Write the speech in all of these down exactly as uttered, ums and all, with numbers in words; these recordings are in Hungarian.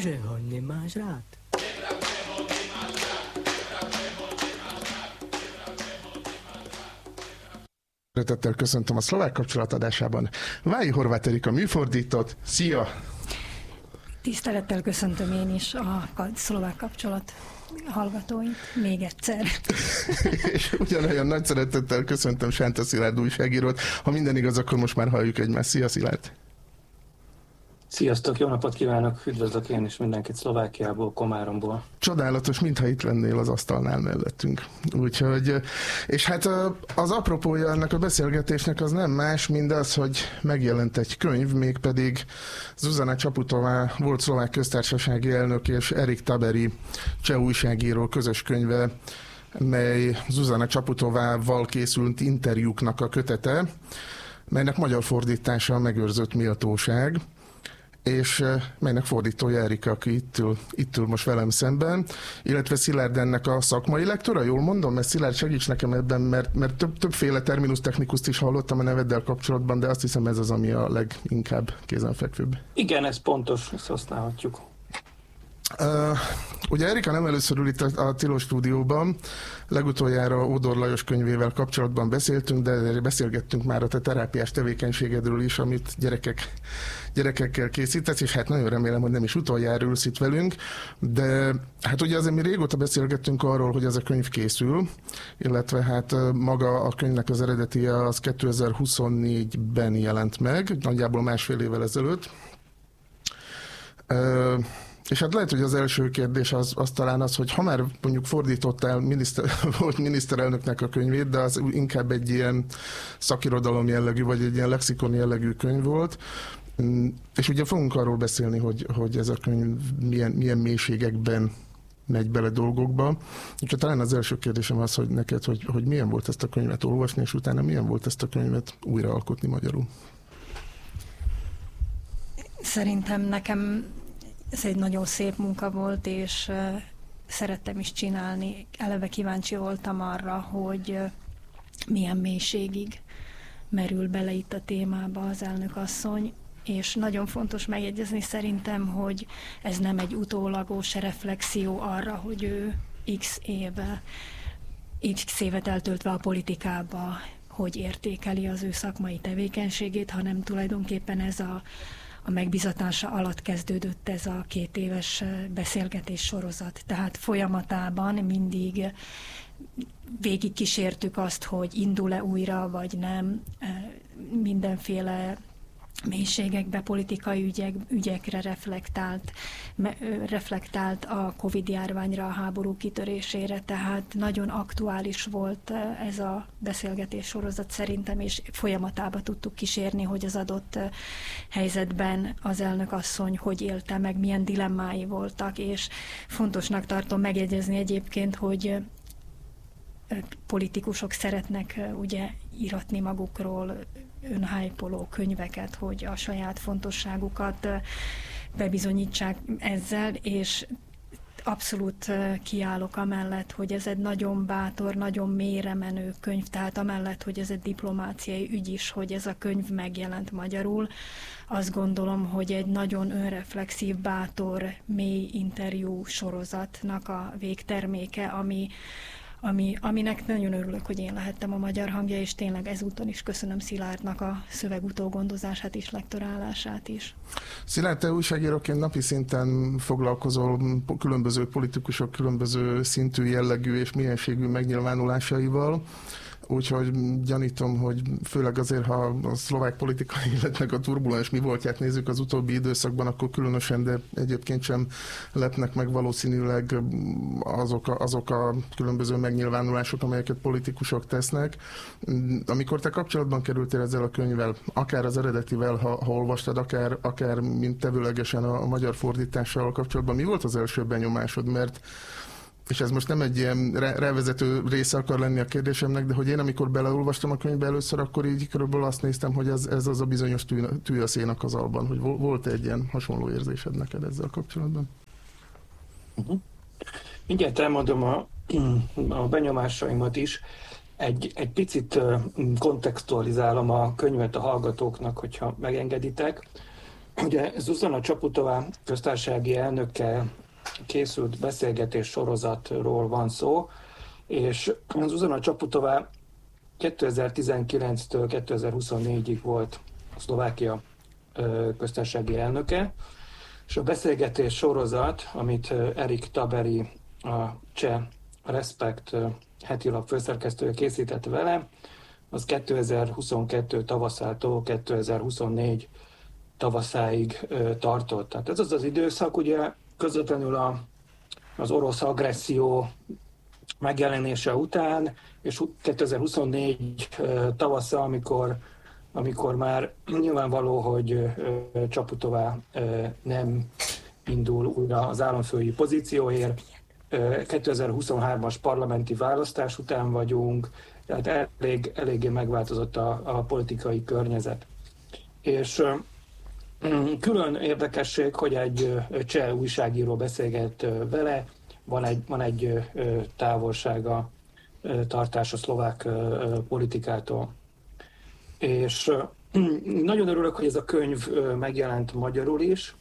Brzechon nie masz rad. Szeretettel köszöntöm a Szlovák Kapcsolat adásában Vályi Horváth Erika műfordítót. Szia! Tisztelettel köszöntöm én is a Szlovák Kapcsolat hallgatóit még egyszer. És ugyanolyan nagy szeretettel köszöntöm Sánta Szilárd újságírót. Ha minden igaz, akkor most már halljuk egymást. Szia, Szilárd! Sziasztok, jó napot kívánok, üdvözlök én is mindenkit Szlovákiából, Komáromból. Csodálatos, mintha itt lennél az asztalnál mellettünk. Úgyhogy, és hát az apropója ennek a beszélgetésnek az nem más, mint az, hogy megjelent egy könyv, mégpedig Zuzana Čaputová, volt szlovák köztársasági elnök, és Erik Taberi cseh újságíró közös könyve, mely Zuzana Čaputovával készült interjúknak a kötete, melynek magyar fordítása a Megőrzött méltóság, és melynek fordítója Erika, aki itt ül, itt ül most velem szemben, illetve Szilárd ennek a szakmai lektora, jól mondom? Mert Szilárd, segíts nekem ebben, mert, mert több, többféle terminus technikust is hallottam a neveddel kapcsolatban, de azt hiszem ez az, ami a leginkább kézenfekvőbb. Igen, ez pontos, ezt használhatjuk. Uh, ugye Erika nem először ül itt a, a Tilos stúdióban, legutoljára Ódor Lajos könyvével kapcsolatban beszéltünk, de beszélgettünk már a te terápiás tevékenységedről is, amit gyerekek, gyerekekkel készítesz, és hát nagyon remélem, hogy nem is utoljára ülsz itt velünk, de hát ugye azért mi régóta beszélgettünk arról, hogy ez a könyv készül, illetve hát maga a könyvnek az eredetie az kétezer-huszonnégyben jelent meg, nagyjából másfél évvel ezelőtt. Uh, És hát lehet, hogy az első kérdés az, az talán az, hogy ha már mondjuk fordítottál miniszter, volt miniszterelnöknek a könyvét, de az inkább egy ilyen szakirodalom jellegű, vagy egy ilyen lexikon jellegű könyv volt, és ugye fogunk arról beszélni, hogy, hogy ez a könyv milyen, milyen mélységekben megy bele dolgokba. Úgyhogy talán az első kérdésem az, hogy neked, hogy, hogy milyen volt ezt a könyvet olvasni, és utána milyen volt ezt a könyvet újraalkotni magyarul? Szerintem nekem ez egy nagyon szép munka volt, és uh, szerettem is csinálni. Eleve kíváncsi voltam arra, hogy uh, milyen mélységig merül bele itt a témába az elnökasszony, és nagyon fontos megjegyezni szerintem, hogy ez nem egy utólagos reflexió arra, hogy ő x éve, x évet eltöltve a politikába, hogy értékeli az ő szakmai tevékenységét, hanem tulajdonképpen ez a A megbizatása alatt kezdődött ez a két éves beszélgetés sorozat. Tehát folyamatában mindig végig kísértük azt, hogy indul-e újra, vagy nem. Mindenféle mélységekbe, politikai ügyek, ügyekre reflektált, me, reflektált a Covid-járványra, a háború kitörésére, tehát nagyon aktuális volt ez a beszélgetés sorozat szerintem, és folyamatába tudtuk kísérni, hogy az adott helyzetben az elnökasszony hogy élte meg, milyen dilemmái voltak, és fontosnak tartom megjegyezni egyébként, hogy politikusok szeretnek ugye íratni magukról önhájpoló könyveket, hogy a saját fontosságukat bebizonyítsák ezzel, és abszolút kiállok amellett, hogy ez egy nagyon bátor, nagyon mélyre menő könyv, tehát amellett, hogy ez egy diplomáciai ügy is, hogy ez a könyv megjelent magyarul. Azt gondolom, hogy egy nagyon önreflexív, bátor, mély interjú sorozatnak a végterméke, ami Ami, aminek nagyon örülök, hogy én lehettem a magyar hangja, és tényleg ezúton is köszönöm Szilárdnak a szöveg utógondozását és lektorálását is. Szilárd, te újságíróként napi szinten foglalkozol különböző politikusok különböző szintű, jellegű és mienségű megnyilvánulásaival, úgyhogy gyanítom, hogy főleg azért, ha a szlovák politikai életnek a turbulens mi voltját nézzük az utóbbi időszakban, akkor különösen, de egyébként sem lepnek meg valószínűleg azok a, azok a különböző megnyilvánulások, amelyeket politikusok tesznek. Amikor te kapcsolatban kerültél ezzel a könyvvel, akár az eredetivel, ha, ha olvastad, akár, akár mint tevőlegesen a, a magyar fordítással kapcsolatban, mi volt az első benyomásod? Mert és ez most nem egy ilyen rávezető része akar lenni a kérdésemnek, de hogy én amikor beleolvastam a könyvbe először, akkor így körülbelül azt néztem, hogy ez, ez az a bizonyos tű, tű a szén a kazalban, hogy volt egy ilyen hasonló érzésed neked ezzel kapcsolatban? Uh-huh. Mindjárt elmondom a, a benyomásaimat is. Egy, egy picit kontextualizálom a könyvet a hallgatóknak, hogyha megengeditek. ugye Zuzana Čaputová köztársasági elnökkel készült beszélgetés sorozatról van szó, és Zuzana Čaputová kétezer-tizenkilenctől kétezer-huszonnégyig volt a Szlovákia köztársasági elnöke, és a beszélgetés sorozat, amit Erik Taberi, a cseh Respekt heti lap főszerkesztője készített vele, az kétezer-huszonkettő tavaszától kétezer-huszonnégy tavaszáig tartott. Tehát ez az az időszak, ugye közvetlenül a, az orosz agresszió megjelenése után, és kétezer-huszonnégy tavasza, amikor, amikor már nyilvánvaló, hogy Čaputová nem indul újra az államfői pozícióért. kétezer-huszonhármas parlamenti választás után vagyunk, tehát elég, eléggé megváltozott a, a politikai környezet. És külön érdekesség, hogy egy cseh újságíró beszélget vele, van egy, van egy távolsága tartás a szlovák politikától. És nagyon örülök, hogy ez a könyv megjelent magyarul is.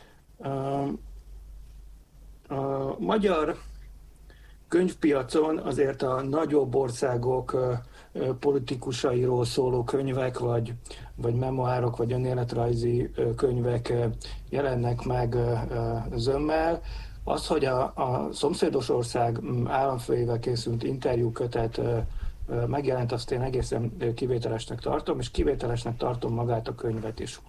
A magyar könyvpiacon azért a nagyobb országok politikusairól szóló könyvek, vagy, vagy memoárok, vagy önéletrajzi könyvek jelennek meg zömmel. Az, hogy a, a szomszédos ország államfőjével készült interjúkötet megjelent, azt én egészen kivételesnek tartom, és kivételesnek tartom magát a könyvet is.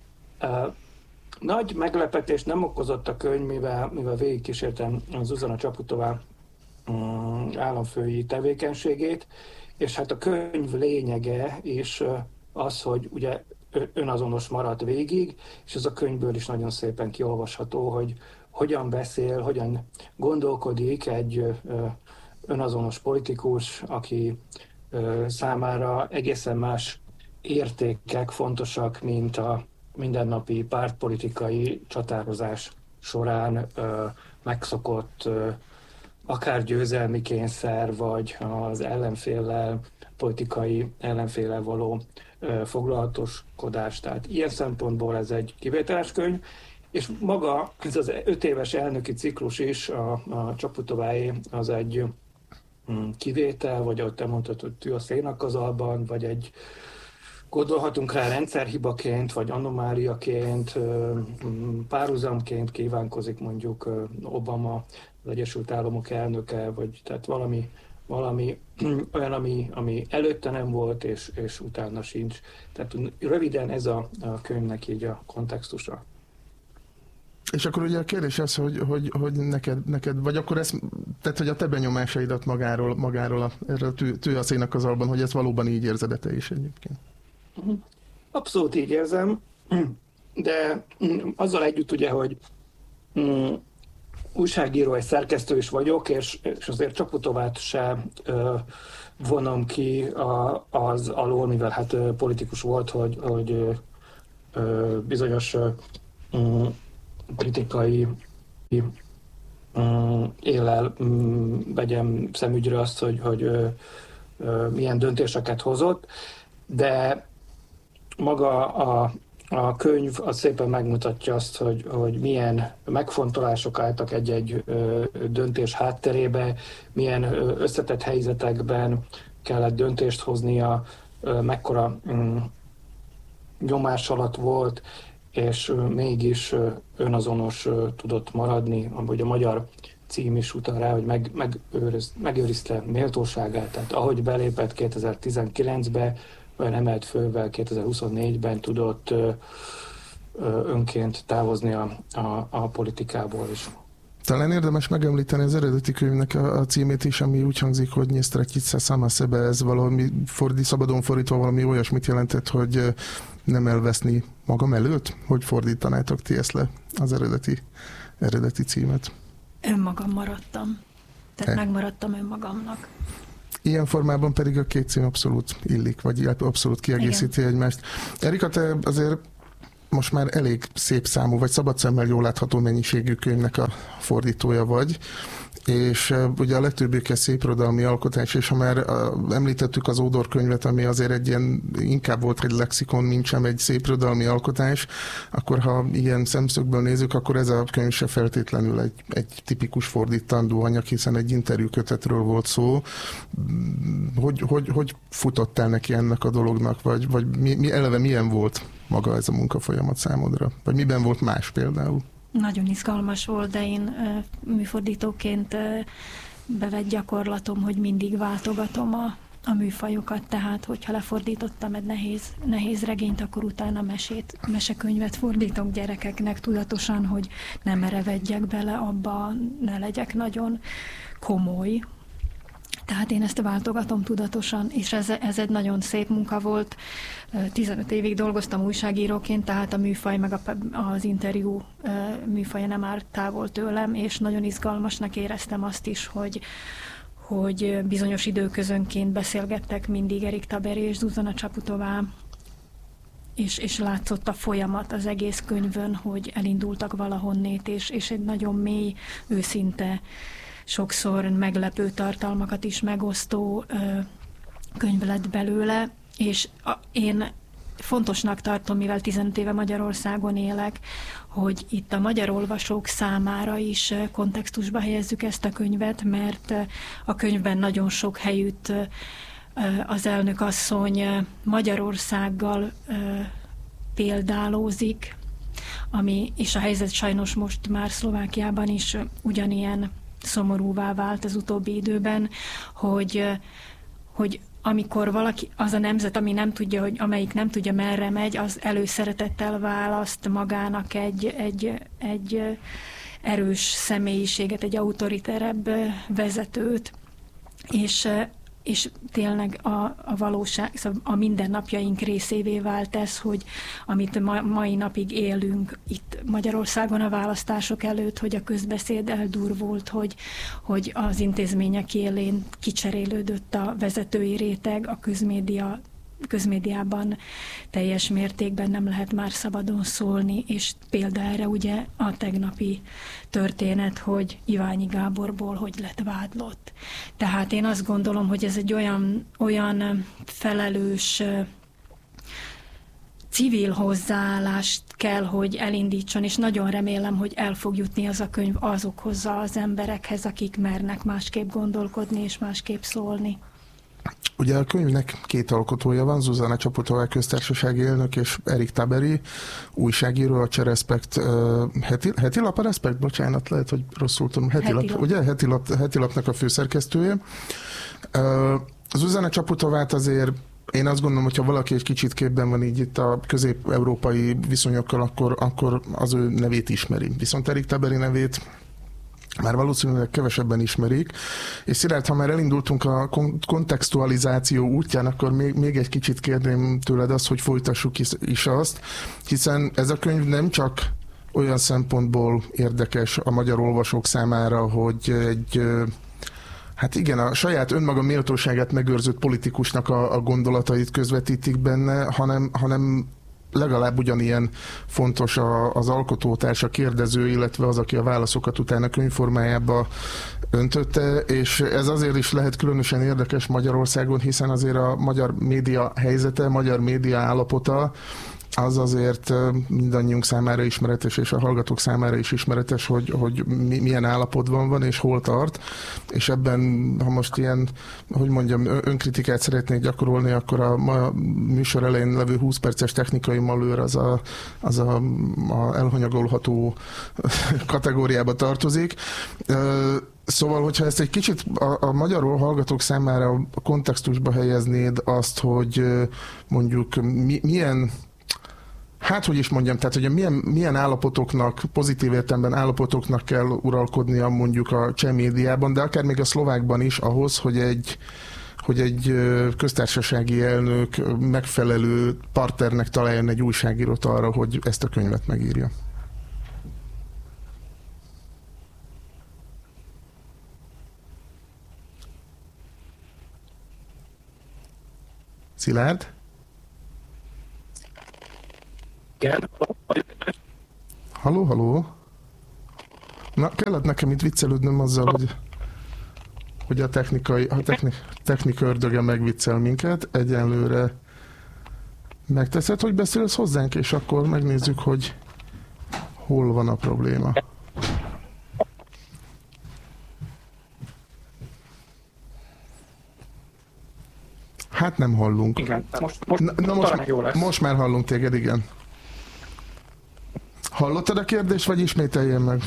Nagy meglepetést nem okozott a könyv, mivel, mivel végigkísértem Zuzana Čaputová államfői tevékenységét, és hát a könyv lényege is az, hogy ugye önazonos maradt végig, és ez a könyvből is nagyon szépen kiolvasható, hogy hogyan beszél, hogyan gondolkodik egy önazonos politikus, aki számára egészen más értékek fontosak, mint a mindennapi pártpolitikai csatározás során megszokott akár győzelmi kényszer, vagy az ellenféllel, politikai ellenféllel való foglalatoskodás. Tehát ilyen szempontból ez egy kivételes könyv, és maga ez az öt éves elnöki ciklus is, a, a Čaputováé, az egy kivétel, vagy ahogy te mondtad, hogy tű a szénakazalban, vagy egy gondolhatunk rá rendszerhibaként, vagy anomáliaként, párhuzamként kívánkozik mondjuk Obama, az Egyesült Államok elnöke, vagy tehát valami, valami olyan, ami, ami előtte nem volt, és, és utána sincs. Tehát röviden ez a, a könyvnek így a kontextusa. És akkor ugye a kérdés az, hogy, hogy, hogy neked, neked, vagy akkor ez, tehát hogy a te benyomásaidat magáról, magáról a, erről tű, tű a szénakazalban, hogy ez valóban így érzed te is egyébként? Abszolút így érzem, de azzal együtt ugye, hogy um, újságíró és szerkesztő is vagyok, és, és azért Čaputovát se uh, vonom ki a, az alól, mivel hát uh, politikus volt, hogy, hogy uh, bizonyos uh, kritikai um, éllel um, vegyem szemügyre azt, hogy, hogy uh, uh, milyen döntéseket hozott, de maga a, a könyv az szépen megmutatja azt, hogy, hogy milyen megfontolások álltak egy-egy ö, döntés hátterébe, milyen összetett helyzetekben kellett döntést hoznia, ö, mekkora ö, nyomás alatt volt, és ö, mégis ö, önazonos ö, tudott maradni, amúgy a magyar cím is utal rá, hogy meg, megőriz, megőrizte méltóságát, tehát ahogy belépett kétezer-tizenkilencbe, olyan emelt fővel kétezer-huszonnégyben tudott ö, ö, önként távozni a, a, a politikából is. Talán érdemes megemlíteni az eredeti könyvnek a, a címét is, ami úgy hangzik, hogy Nyisztrakica sama sebe, ez valami fordi, szabadon fordítva valami olyasmit jelentett, hogy nem elveszni magam előtt? Hogy fordítanátok ti ezt le, az eredeti, eredeti címet? Önmagam maradtam. Tehát He. megmaradtam önmagamnak. Ilyen formában pedig a két cím abszolút illik, vagy abszolút kiegészíti Igen. egymást. Erika, te azért most már elég szép számú, vagy szabad szemmel jól látható mennyiségű könyvnek a fordítója vagy, és ugye a legtöbbjük szépirodalmi alkotás, és ha már említettük az Ódor könyvet, ami azért egy ilyen, inkább volt egy lexikon, mint sem egy szépirodalmi alkotás, akkor ha ilyen szemszögből nézzük, akkor ez a könyv se feltétlenül egy, egy tipikus fordítandó anyag, hiszen egy interjúkötetről volt szó. Hogy, hogy, hogy futott el neki ennek a dolognak, vagy, vagy mi, mi eleve milyen volt maga ez a munkafolyamat számodra? Vagy miben volt más például? Nagyon izgalmas volt, de én műfordítóként bevett gyakorlatom, hogy mindig váltogatom a, a műfajokat, tehát hogyha lefordítottam egy nehéz, nehéz regényt, akkor utána mesét, mesekönyvet fordítok gyerekeknek tudatosan, hogy nem merevedjek bele abba, ne legyek nagyon komoly. Tehát én ezt váltogatom tudatosan, és ez, ez egy nagyon szép munka volt. tizenöt évig dolgoztam újságíróként, tehát a műfaj meg a, az interjú műfaja nem árt távol tőlem, és nagyon izgalmasnak éreztem azt is, hogy, hogy bizonyos időközönként beszélgettek mindig Erik Taberi és Zuzana Csaputová, és, és látszott a folyamat az egész könyvön, hogy elindultak valahonnét, és, és egy nagyon mély, őszinte, sokszor meglepő tartalmakat is megosztó ö, könyv lett belőle, és a, én fontosnak tartom, mivel tizenöt éve Magyarországon élek, hogy itt a magyar olvasók számára is kontextusba helyezzük ezt a könyvet, mert a könyvben nagyon sok helyütt az elnök asszony Magyarországgal ö, példálózik, ami, és a helyzet sajnos most már Szlovákiában is ugyanilyen szomorúvá vált az utóbbi időben, hogy, hogy amikor valaki, az a nemzet, ami nem tudja, hogy, amelyik nem tudja merre megy, az előszeretettel választ magának egy, egy, egy erős személyiséget, egy autoriterebb vezetőt, és és tényleg a, a valóság, szóval a mindennapjaink részévé vált ez, hogy amit ma, mai napig élünk itt Magyarországon a választások előtt, hogy a közbeszéd eldurvult, hogy, hogy az intézmények élén kicserélődött a vezetői réteg, a közmédia közmédiában teljes mértékben nem lehet már szabadon szólni, és példa erre ugye a tegnapi történet, hogy Iványi Gáborból hogy lett vádlott. Tehát én azt gondolom, hogy ez egy olyan, olyan felelős civil hozzáállást kell, hogy elindítson, és nagyon remélem, hogy el fog jutni az a könyv azokhoz az emberekhez, akik mernek másképp gondolkodni és másképp szólni. Ugye a könyvnek két alkotója van, Zuzana Csaputová köztársasági elnök és Erik Taberi, újságíró, a Csereszpekt uh, heti, heti lap, a Respekt, bocsánat, lehet, hogy rosszul tudom, heti, heti lap, lap, ugye? Heti, lap, heti lapnak a főszerkesztője. Uh, Zuzana Csaputovát azért én azt gondolom, hogyha valaki egy kicsit képben van így itt a közép-európai viszonyokkal, akkor, akkor az ő nevét ismeri. Viszont Erik Taberi nevét már valószínűleg kevesebben ismerik, és Szilárd, ha már elindultunk a kontextualizáció útján, akkor még, még egy kicsit kérném tőled azt, hogy folytassuk is, is azt, hiszen ez a könyv nem csak olyan szempontból érdekes a magyar olvasók számára, hogy egy, hát igen, a saját önmaga méltóságát megőrzött politikusnak a, a gondolatait közvetítik benne, hanem, hanem legalább ugyanilyen fontos a, az alkotótárs, a kérdező, illetve az, aki a válaszokat utána könyvformájába öntötte, és ez azért is lehet különösen érdekes Magyarországon, hiszen azért a magyar média helyzete, magyar média állapota, az azért mindannyiunk számára ismeretes, és a hallgatók számára is ismeretes, hogy, hogy milyen állapotban van, és hol tart. És ebben, ha most ilyen, hogy mondjam, önkritikát szeretnék gyakorolni, akkor a ma műsor elején levő húsz perces technikai malőr az a, az a, a elhanyagolható kategóriába tartozik. Szóval, hogyha ezt egy kicsit a, a magyar hallgatók számára a kontextusba helyeznéd azt, hogy mondjuk mi, milyen Hát, hogy is mondjam, tehát, hogy milyen, milyen állapotoknak, pozitív értelemben állapotoknak kell uralkodnia mondjuk a cseh médiában, de akár még a szlovákban is ahhoz, hogy egy, hogy egy köztársasági elnök megfelelő partnernek találjon egy újságírót arra, hogy ezt a könyvet megírja. Szilárd? Igen. Halló, halló. Na, kellett nekem itt viccelődnöm azzal, hogy hogy a technikai, a techni, technika ördöge megviccel minket, egyenlőre megteszed, hogy beszélsz hozzánk, és akkor megnézzük, hogy hol van a probléma. Hát nem hallunk. Igen, most, most, na, na most, jó lesz. Most már hallunk téged, igen. Hallottad a kérdést, vagy ismételjen meg?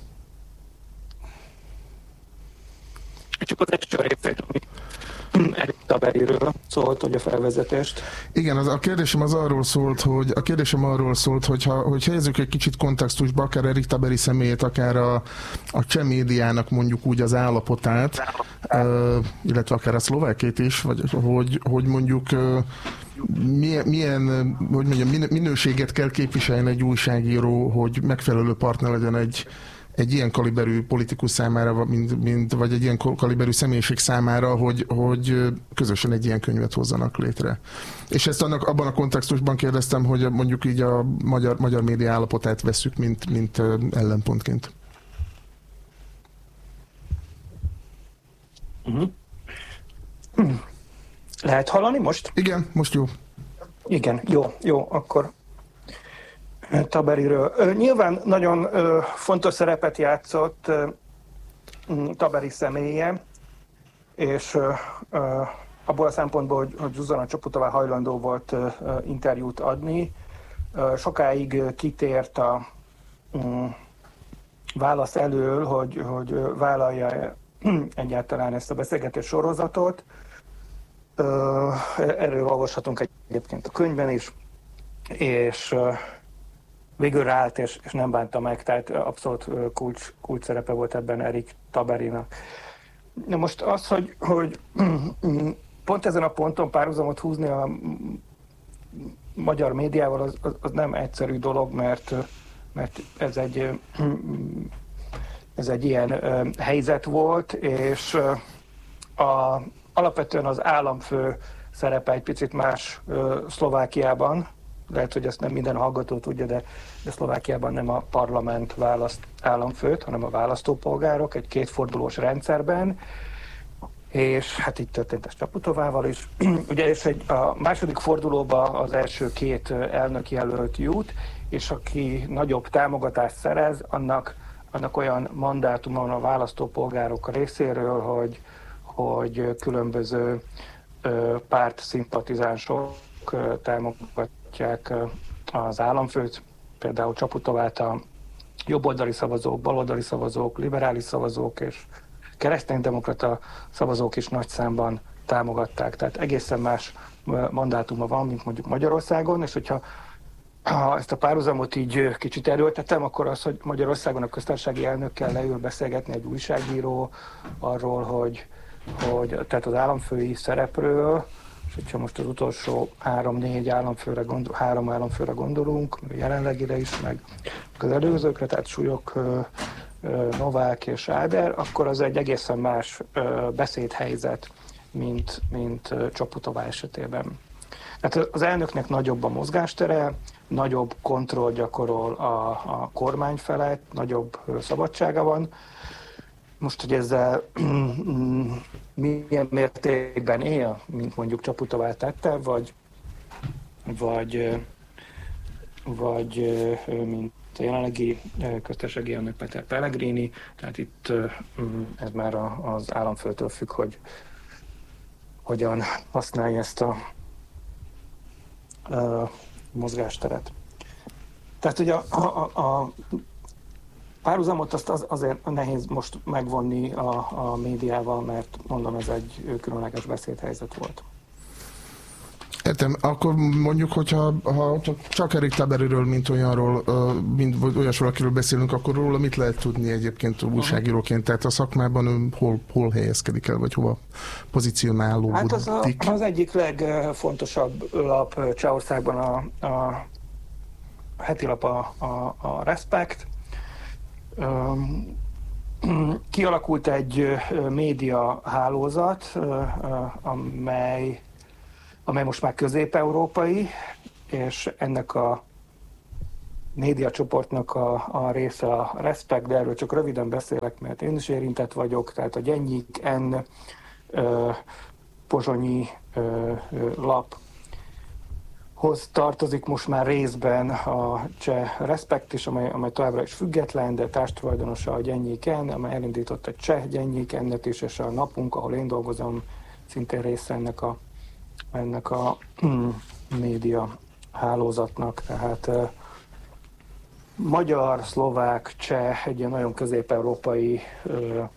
Csak az első részét, ami Erik Taberiről szólt, hogy a felvezetést. Igen, az, a kérdésem az arról szólt, hogy a kérdésem arról szólt, hogy, ha, hogy helyezzük egy kicsit kontextusba, akár Erik Taberi személyét, akár a, a cseh médiának mondjuk úgy az állapotát, uh, illetve akár a szlovákét is, vagy hogy, hogy mondjuk uh, milyen, milyen hogy mondjam, minőséget kell képviselni egy újságíró, hogy megfelelő partner legyen egy egy ilyen kaliberű politikus számára, mint, mint, vagy egy ilyen kaliberű személyiség számára, hogy, hogy közösen egy ilyen könyvet hozzanak létre. És ezt annak, abban a kontextusban kérdeztem, hogy mondjuk így a magyar, magyar média állapotát vesszük, mint, mint ellenpontként. Uh-huh. Lehet hallani most? Igen, most jó. Igen, jó, jó, akkor Taberiről. Nyilván nagyon fontos szerepet játszott Taberi személye, és abból a szempontból, hogy, hogy Zuzana Csaputová hajlandó volt interjút adni, sokáig kitért a válasz elől, hogy, hogy vállalja egyáltalán ezt a beszélgetés sorozatot. Erről olvashatunk egyébként a könyvben is, és végül ráállt, és, és nem bánta meg, tehát abszolút kulcs, kulcs szerepe volt ebben Erik Taberinak. Na most az, hogy, hogy pont ezen a ponton párhuzamot húzni a magyar médiával, az, az, az nem egyszerű dolog, mert, mert ez egy, ez egy ilyen helyzet volt, és a, alapvetően az államfő szerepe egy picit más Szlovákiában. Lehet, hogy ezt nem minden hallgató tudja, de, de Szlovákiában nem a parlament választ államfőt, hanem a választópolgárok egy kétfordulós rendszerben, és hát így történt ez Csaputovával is. Ugye, és egy, a második fordulóba az első két elnök jelölt jut, és aki nagyobb támogatást szerez, annak, annak olyan mandátuma van a választópolgárok részéről, hogy, hogy különböző párt szimpatizánsok támogatják az államfőt, például Csaputovát a jobboldali szavazók, baloldali szavazók, liberális szavazók és kereszténydemokrata szavazók is nagy számban támogatták. Tehát egészen más mandátuma van, mint mondjuk Magyarországon, és hogyha ha ezt a párhuzamot így kicsit erőltetem, akkor az, hogy Magyarországon a köztársasági elnökkel leül beszélgetni egy újságíró arról, hogy, hogy tehát az államfői szerepről, és hogyha most az utolsó három-négy államfőre, gondol, három államfőre gondolunk, jelenlegire is, meg az előzőkre, tehát Súlyog, Novák és Áder, akkor az egy egészen más beszédhelyzet, mint, mint Csaputová esetében. Tehát az elnöknek nagyobb a mozgástere, nagyobb kontroll gyakorol a, a kormány felett, nagyobb szabadsága van. Most, hogy ezzel milyen mértékben él, mint mondjuk Csaputová tette, vagy, vagy, vagy mint a jelenlegi köztársasági elnök Peter Pellegrini, tehát itt ez már az államfőtől függ, hogy hogyan használja ezt a, a mozgásteret. Tehát ugye a, a, a párhuzamot azt az, azért nehéz most megvonni a, a médiával, mert mondom, ez egy különleges beszédhelyzet volt. Értem, akkor mondjuk, hogyha ha csak Erik Taberiről, mint olyanról, mint olyasról, akiről beszélünk, akkor róla mit lehet tudni egyébként újságíróként? Tehát a szakmában ön hol, hol helyezkedik el, vagy hova pozícionálódik? Hát az, a, az egyik legfontosabb lap Csehországban a, a heti lap a, a, a Respekt. Kialakult egy média hálózat, amely amely most már közép-európai, és ennek a média csoportnak a, a része a Respekt, de erről csak röviden beszélek, mert én is érintett vagyok, tehát a Gyennyik N ö, pozsonyi ö, ö, laphoz tartozik most már részben a cseh Respekt is, amely, amely továbbra is független, de társtulajdonosa a Gyennyik N, amely elindított egy cseh Gyennyik N-et is, és a Napunk, ahol én dolgozom, szintén része ennek a, ennek a mm, média hálózatnak, tehát uh, magyar, szlovák, cseh, egy ilyen nagyon közép-európai uh,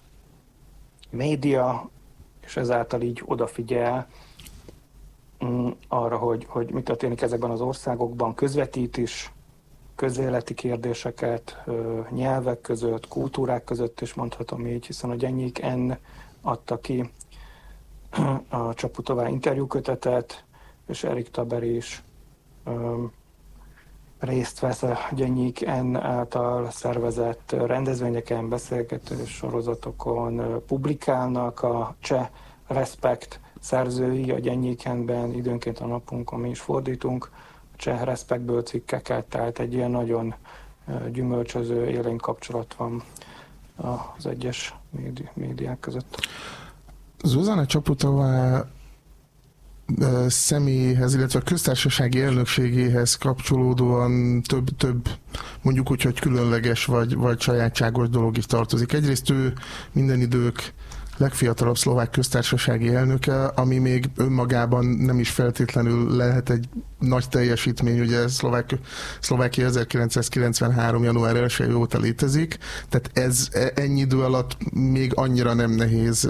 média, és ezáltal így odafigyel um, arra, hogy, hogy mi történik ezekben az országokban, közvetít is közéleti kérdéseket, uh, nyelvek között, kultúrák között is mondhatom így, hiszen a Gyennyik N adta ki a Csaputová interjúkötetet, és Erik Taber is um, részt vesz a Gyennyik N által szervezett rendezvényeken, beszélgető sorozatokon, publikálnak a cseh Respekt szerzői a Gyennyik N-ben, időnként a Napunkon mi is fordítunk a cseh Respektből cikkeket, tehát egy ilyen nagyon gyümölcsöző, élénk kapcsolat van az egyes médi- médiák között. Zuzana Csaputová személyéhez, illetve a köztársasági elnökségéhez kapcsolódóan több, több mondjuk úgy, hogy különleges vagy, vagy sajátságos dolog is tartozik. Egyrészt ő minden idők legfiatalabb szlovák köztársasági elnöke, ami még önmagában nem is feltétlenül lehet egy nagy teljesítmény, ugye Szlovák, Szlovákia ezerkilencszázkilencvenhárom. január elsejé óta létezik, tehát ez ennyi idő alatt még annyira nem nehéz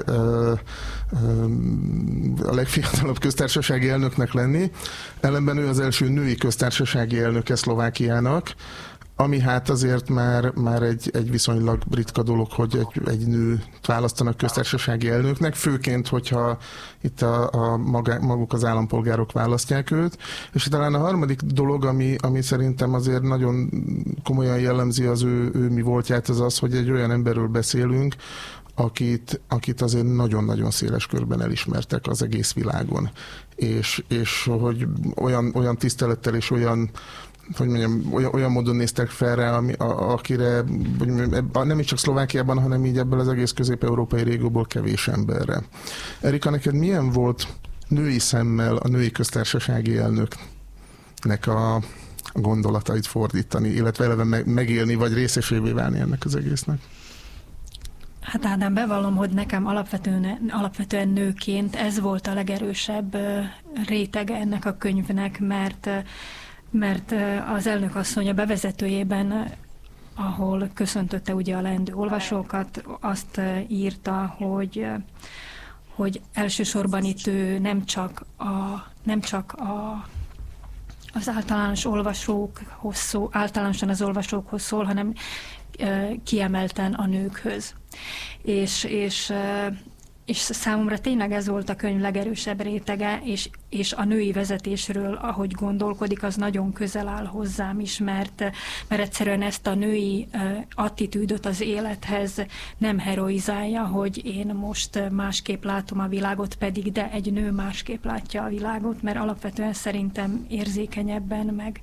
a legfiatalabb köztársasági elnöknek lenni. Ellenben ő az első női köztársasági elnöke Szlovákiának, ami hát azért már, már egy, egy viszonylag ritka dolog, hogy egy, egy nő választanak köztársasági elnöknek, főként, hogyha itt a, a maga, maguk az állampolgárok választják őt. És talán a harmadik dolog, ami, ami szerintem azért nagyon komolyan jellemzi az ő, ő mi voltját, az az, hogy egy olyan emberről beszélünk, akit, akit azért nagyon-nagyon széles körben elismertek az egész világon. És, és hogy olyan, olyan tisztelettel és olyan hogy mondjam, olyan, olyan módon néztek fel rá, ami, a, akire nem is csak Szlovákiában, hanem így ebből az egész közép-európai régióból kevés emberre. Erika, neked milyen volt női szemmel a női köztársasági elnöknek a, a gondolatait fordítani, illetve eleve meg, megélni, vagy részesévé válni ennek az egésznek? Hát Ádám, bevallom, hogy nekem alapvetően, alapvetően nőként ez volt a legerősebb rétege ennek a könyvnek, mert mert az elnök asszony a bevezetőjében, ahol köszöntötte ugye a leendő olvasókat, azt írta, hogy, hogy elsősorban itt ő nem csak, a, nem csak a, az általános olvasókhoz szól, általánosan az olvasókhoz szól, hanem kiemelten a nőkhöz. És, és És számomra tényleg ez volt a könyv legerősebb rétege, és, és a női vezetésről, ahogy gondolkodik, az nagyon közel áll hozzám is, mert, mert egyszerűen ezt a női attitűdöt az élethez nem heroizálja, hogy én most másképp látom a világot, pedig de egy nő másképp látja a világot, mert alapvetően szerintem érzékenyebben, meg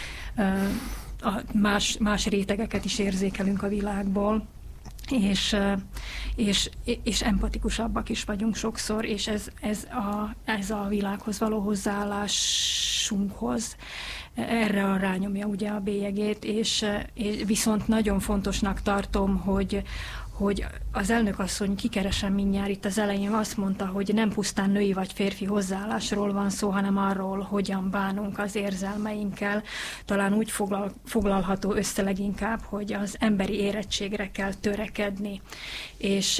más, más rétegeket is érzékelünk a világból. És, és, és empatikusabbak is vagyunk sokszor, és ez, ez, a, ez a világhoz való hozzáállásunkhoz erre rányomja ugye a bélyegét, és, és viszont nagyon fontosnak tartom, hogy, hogy az elnökasszony, kikeresem mindjárt itt az elején, azt mondta, hogy nem pusztán női vagy férfi hozzáállásról van szó, hanem arról, hogyan bánunk az érzelmeinkkel. Talán úgy foglal, foglalható össze leginkább, hogy az emberi érettségre kell törekedni. És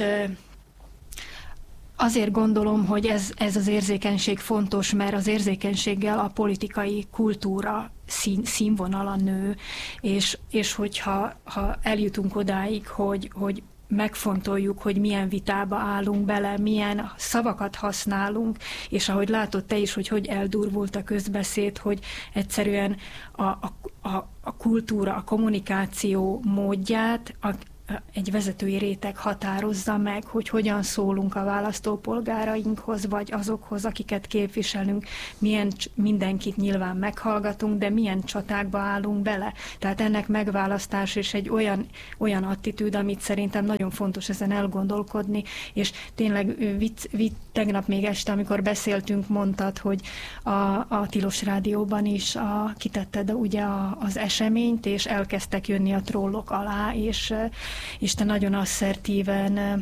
azért gondolom, hogy ez, ez az érzékenység fontos, mert az érzékenységgel a politikai kultúra szín, színvonala nő, és, és hogyha ha eljutunk odáig, hogy, hogy megfontoljuk, hogy milyen vitába állunk bele, milyen szavakat használunk, és ahogy látod te is, hogy hogy eldurvult a közbeszéd, hogy egyszerűen a, a, a, a kultúra, a kommunikáció módját, a, egy vezetői réteg határozza meg, hogy hogyan szólunk a választópolgárainkhoz, vagy azokhoz, akiket képviselünk, milyen mindenkit nyilván meghallgatunk, de milyen csatákba állunk bele. Tehát ennek megválasztás és egy olyan, olyan attitűd, amit szerintem nagyon fontos ezen elgondolkodni, és tényleg vicc, vicc, tegnap még este, amikor beszéltünk, mondtad, hogy a, a Tilos Rádióban is a, kitetted ugye a, az eseményt, és elkezdtek jönni a trollok alá, és és te nagyon asszertíven e,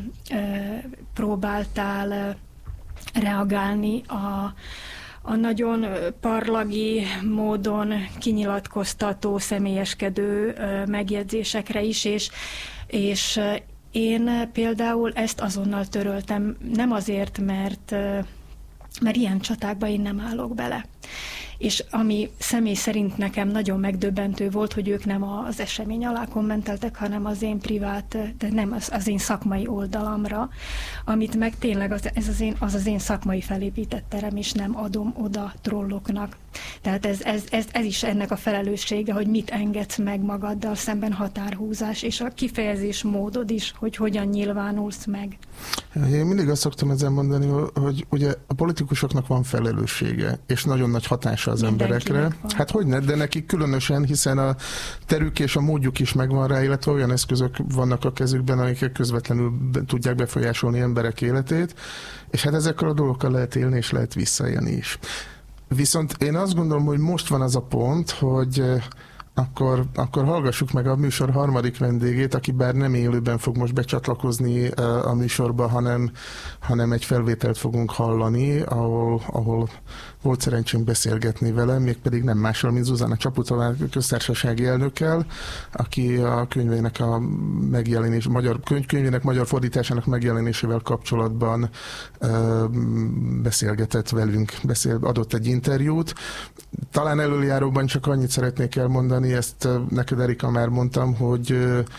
próbáltál e, reagálni a, a nagyon parlagi módon kinyilatkoztató, személyeskedő e, megjegyzésekre is, és, és én például ezt azonnal töröltem, nem azért, mert, mert ilyen csatákba én nem állok bele. És ami személy szerint nekem nagyon megdöbbentő volt, hogy ők nem az esemény alá kommenteltek, hanem az én privát, de nem az, az én szakmai oldalamra, amit meg tényleg az, ez az én, az az én szakmai felépített terem, és nem adom oda trolloknak. Tehát ez, ez, ez, ez is ennek a felelőssége, hogy mit engedsz meg magaddal szemben, határhúzás, és a kifejezés módod is, hogy hogyan nyilvánulsz meg. Én mindig azt szoktam ezzel mondani, hogy ugye a politikusoknak van felelőssége, és nagyon nagy hatása az emberekre. Van. Hát hogyne, de nekik különösen, hiszen a terük és a módjuk is megvan rá, illetve olyan eszközök vannak a kezükben, amiket közvetlenül tudják befolyásolni emberek életét, és hát ezekkel a dolgokkal lehet élni, és lehet visszaélni is. Viszont én azt gondolom, hogy most van az a pont, hogy Akkor, akkor hallgassuk meg a műsor harmadik vendégét, aki bár nem élőben fog most becsatlakozni a műsorba, hanem, hanem egy felvételt fogunk hallani, ahol, ahol volt szerencsém beszélgetni vele, mégpedig nem mással, mint Zuzana Csaputová köztársasági elnökkel, aki a könyvének a megjelenés, magyar, könyv, könyvének magyar fordításának megjelenésével kapcsolatban ö, beszélgetett velünk, beszél, adott egy interjút. Talán előjáróban csak annyit szeretnék elmondani, ezt neked, Erika, már mondtam, hogy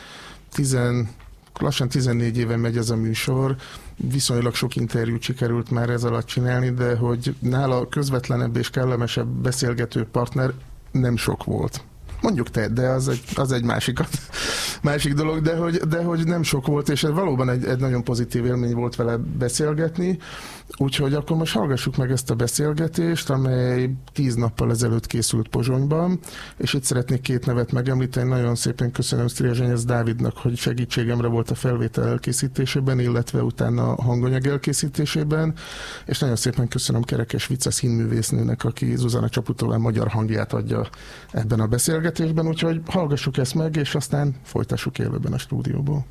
tizen, lassan tizennégy éve megy ez a műsor, viszonylag sok interjút sikerült már ez alatt csinálni, de hogy nála közvetlenebb és kellemesebb beszélgető partner nem sok volt. Mondjuk te, de az egy, az egy másik, másik dolog, de hogy, de hogy nem sok volt, és ez valóban egy, egy nagyon pozitív élmény volt vele beszélgetni, úgyhogy akkor most hallgassuk meg ezt a beszélgetést, amely tíz nappal ezelőtt készült Pozsonyban, és itt szeretnék két nevet megemlíteni. Nagyon szépen köszönöm Striazsenyez Dávidnak, hogy segítségemre volt a felvétel elkészítésében, illetve utána a hanganyag elkészítésében, és nagyon szépen köszönöm Kerekes Vica színművésznőnek, aki Zuzana Csaputová magyar hangját adja ebben a beszélgetésben, úgyhogy hallgassuk ezt meg, és aztán folytassuk élőben a stúdióból.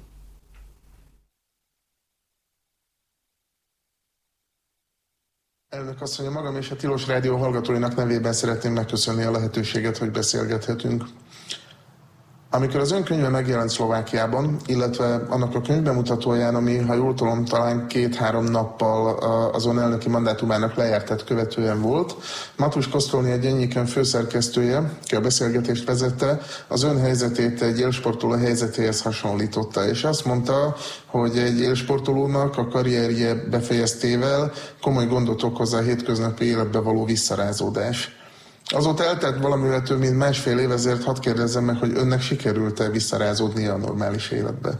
Elnök asszony, magam és a Tilos Rádió hallgatóinak nevében szeretném megköszönni a lehetőséget, hogy beszélgethetünk. Amikor az ön könyve megjelent Szlovákiában, illetve annak a könyvbemutatóján, ami, ha jól tudom, talán két-három nappal az ön elnöki mandátumának lejártát követően volt, Matus Kosztolny egy Enyikön főszerkesztője, aki a beszélgetést vezette, az ön helyzetét egy élsportoló helyzetéhez hasonlította, és azt mondta, hogy egy élsportolónak a karrierje befejeztével komoly gondot okoz a hétköznapi életbe való visszarázódás. Azóta eltelt valamivel több mint másfél év, ezért hadd kérdezzem meg, hogy önnek sikerült-e visszarázódnia a normális életbe?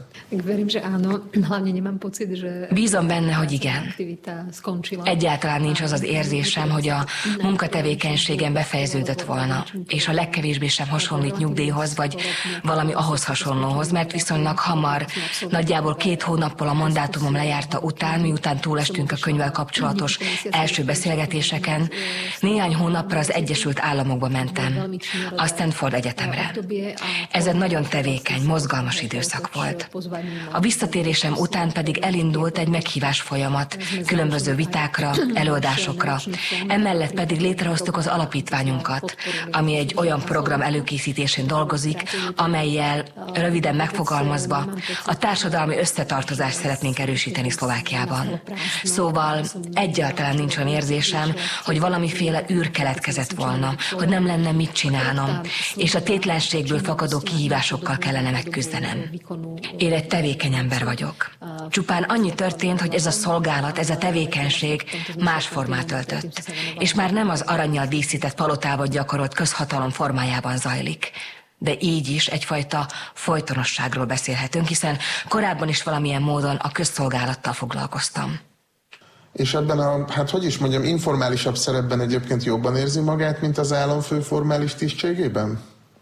Bízom benne, hogy igen. Egyáltalán nincs az az érzésem, hogy a munkatevékenységem befejeződött volna, és a legkevésbé sem hasonlít nyugdíjhoz, vagy valami ahhoz hasonlóhoz, mert viszonylag hamar, nagyjából két hónappal a mandátumom lejárta után, miután túlestünk a könyvvel kapcsolatos első beszélgetéseken, néhány hónappal az Egyesült Államokba mentem, a Stanford Egyetemre. Ez egy nagyon tevékeny, mozgalmas időszak volt. A visszatérésem után pedig elindult egy meghívás folyamat, különböző vitákra, előadásokra. Emellett pedig létrehoztuk az alapítványunkat, ami egy olyan program előkészítésén dolgozik, amellyel, röviden megfogalmazva, a társadalmi összetartozást szeretnénk erősíteni Szlovákiában. Szóval egyáltalán nincs olyan érzésem, hogy valamiféle űr keletkezett volna, hogy nem lenne mit csinálnom, és a tétlenségből fakadó kihívásokkal kellene megküzdenem. Én egy tevékeny ember vagyok. Csupán annyi történt, hogy ez a szolgálat, ez a tevékenység más formát öltött, és már nem az arannyal díszített palotában gyakorolt közhatalom formájában zajlik. de így is egyfajta folytonosságról beszélhetünk, hiszen korábban is valamilyen módon a közszolgálattal foglalkoztam. És ebben a, hát hogy is mondjam, informálisabb szerepben egyébként jobban érzi magát, mint az államfő formális tisztségében?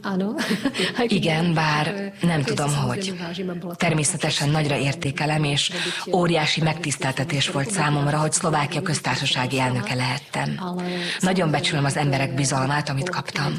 Igen, bár nem tudom, hogy. Természetesen nagyra értékelem, és óriási megtiszteltetés volt számomra, hogy Szlovákia köztársasági elnöke lehettem. Nagyon becsülöm az emberek bizalmát, amit kaptam.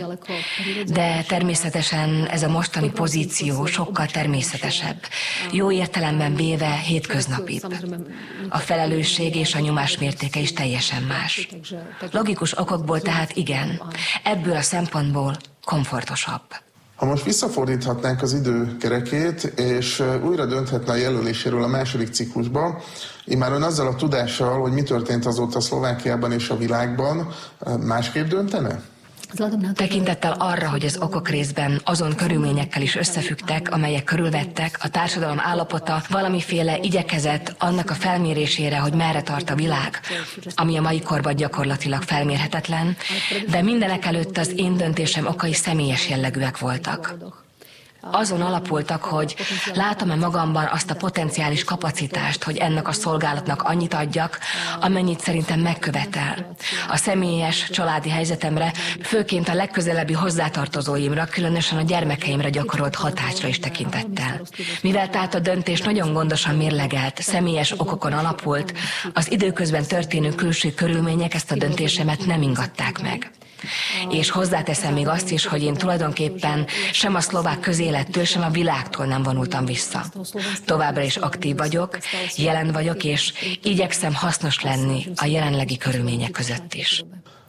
De természetesen ez a mostani pozíció sokkal természetesebb. Jó értelemben véve hétköznapibb. A felelősség és a nyomás mértéke is teljesen más. Logikus okokból tehát igen, ebből a szempontból komfortosabb. Ha most visszafordíthatnánk az idő kerekét, és újra dönthetne a jelöléséről a második ciklusban, immáron azzal a tudással, hogy mi történt azóta Szlovákiában és a világban, másképp döntene? Tekintettel arra, hogy az okok részben azon körülményekkel is összefüggtek, amelyek körülvettek, a társadalom állapota valamiféle igyekezett annak a felmérésére, hogy merre tart a világ, ami a mai korban gyakorlatilag felmérhetetlen, de mindenek előtt az én döntésem okai személyes jellegűek voltak. Azon alapultak, hogy látom-e magamban azt a potenciális kapacitást, hogy ennek a szolgálatnak annyit adjak, amennyit szerintem megkövetel. A személyes, családi helyzetemre, főként a legközelebbi hozzátartozóimra, különösen a gyermekeimre gyakorolt hatásra is tekintettel. Mivel tehát a döntés nagyon gondosan mérlegelt, személyes okokon alapult, az időközben történő külső körülmények ezt a döntésemet nem ingatták meg. És hozzáteszem még azt is, hogy én tulajdonképpen sem a szlovák közélettől, sem a világtól nem vonultam vissza. Továbbra is aktív vagyok, jelen vagyok, és igyekszem hasznos lenni a jelenlegi körülmények között is.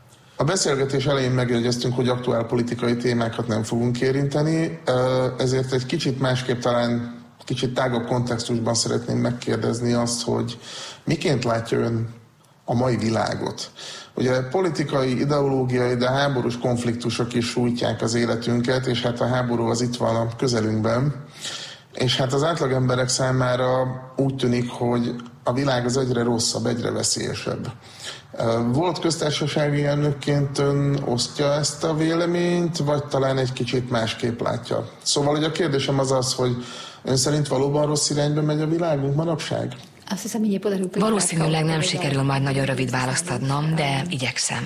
A beszélgetés elején megjegyeztünk, hogy aktuál politikai témákat nem fogunk érinteni, ezért egy kicsit másképp, talán kicsit tágabb kontextusban szeretném megkérdezni azt, hogy miként látja ön a mai világot. Ugye politikai, ideológiai, de háborús konfliktusok is sújtják az életünket, és hát a háború az itt van a közelünkben. És hát az átlagemberek számára úgy tűnik, hogy a világ az egyre rosszabb, egyre veszélyesebb. Volt köztársasági elnökként ön osztja ezt a véleményt, vagy talán egy kicsit másképp látja? Szóval hogy a kérdésem az az, hogy ön szerint valóban rossz irányba megy a világunk manapság? Valószínűleg nem sikerül majd nagyon rövid választ adnom, de igyekszem.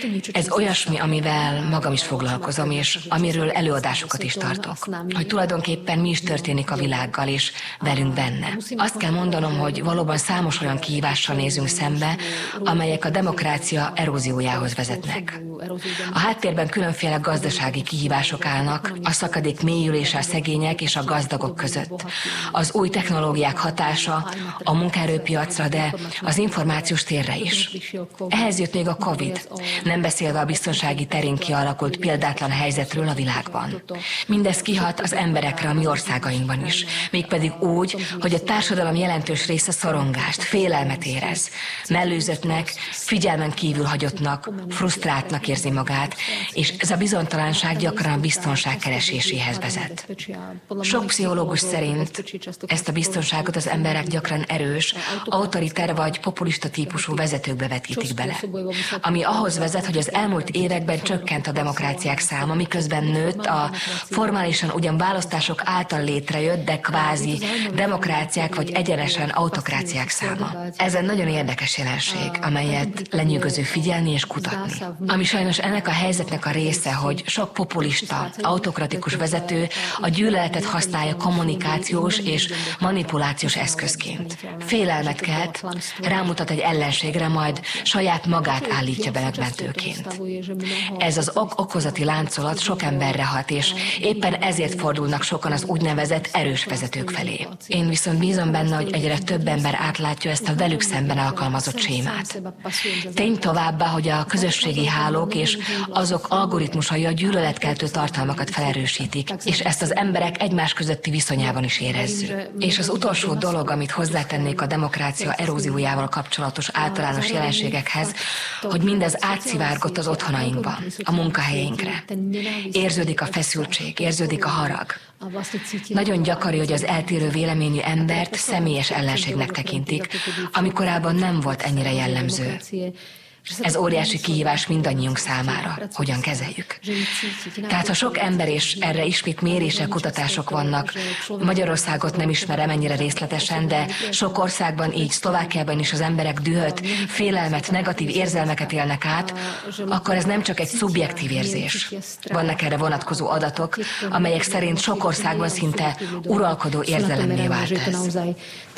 Ez olyasmi, amivel magam is foglalkozom, és amiről előadásokat is tartok. Hogy tulajdonképpen mi is történik a világgal, és velünk benne. Azt kell mondanom, hogy valóban számos olyan kihívással nézünk szembe, amelyek a demokrácia eróziójához vezetnek. A háttérben különféle gazdasági kihívások állnak, a szakadék mélyülése a szegények és a gazdagok között. Az új technológiák hatása a munkaerőpiacra, de az információs térre is. Ehhez jött még a Covid, nem beszélve a biztonsági terén kialakult példátlan helyzetről a világban. Mindez kihat az emberekre a mi országainkban is, mégpedig úgy, hogy a társadalom jelentős része szorongást, félelmet érez. Mellőzöttnek, figyelmen kívül hagyottnak, frusztráltnak érzi magát, és ez a bizonytalanság gyakran a biztonság kereséséhez vezet. Sok pszichológus szerint ezt a biztonságot az emberek gyakran erős, autoriter vagy populista típusú vezetőkbe vetítik bele, ami ahhoz vezet, hogy az elmúlt években csökkent a demokráciák száma, miközben nőtt a formálisan ugyan választások által létrejött, de kvázi demokráciák vagy egyenesen autokráciák száma. Ez egy nagyon érdekes jelenség, amelyet lenyűgöző figyelni és kutatni. Ami sajnos ennek a helyzetnek a része, hogy sok populista, autokratikus vezető a gyűlöletet használja kommunikációs és manipulációs eszközként. Félelmet kelt, rámutat egy ellenségre, majd saját magát állítja be megmentőként. Ez az ok-okozati láncolat sok emberre hat, és éppen ezért fordulnak sokan az úgynevezett erős vezetők felé. Én viszont bízom benne, hogy egyre több ember átlátja ezt a velük szemben alkalmazott sémát. Tény továbbá, hogy a közösségi hálók és azok algoritmusai a gyűlöletkeltő tartalmakat felerősítik, és ezt az emberek egymás közötti viszonyában is érezzük. És az utolsó dolog, amit hozzátennék a demokrácia eróziójával kapcsolatos általános jelenségekhez, hogy mindez átszivárgott az otthonainkba, a munkahelyeinkre. Érződik a feszültség, érződik a harag. Nagyon gyakori, hogy az eltérő véleményű embert személyes ellenségnek tekintik, ami korábban nem volt ennyire jellemző. Ez óriási kihívás mindannyiunk számára, hogyan kezeljük. Tehát ha sok ember, és erre ismét mérések, kutatások vannak, Magyarországot nem ismerem ennyire részletesen, de sok országban, így Szlovákiában is az emberek dühöt, félelmet, negatív érzelmeket élnek át, akkor ez nem csak egy szubjektív érzés. Vannak erre vonatkozó adatok, amelyek szerint sok országban szinte uralkodó érzelemmé vált ez.